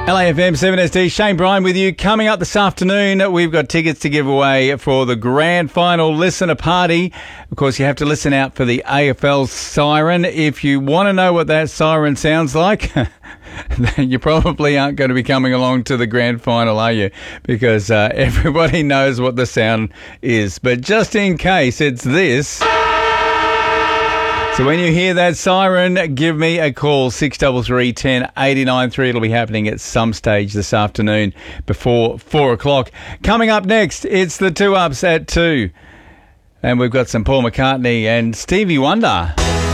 LAFM 7SD, Shane Bryan with you. Coming up this afternoon, we've got tickets to give away for the grand final listener party. Of course, you have to listen out for the AFL siren. If you want to know what that siren sounds like, you probably aren't going to be coming along to the grand final, are you? Because everybody knows what the sound is. But just in case, it's this. So when you hear that siren, give me a call, 633 10 89 3. It'll be happening at some stage this afternoon before 4 o'clock. Coming up next, it's the 2 Ups at 2. And we've got some Paul McCartney and Stevie Wonder.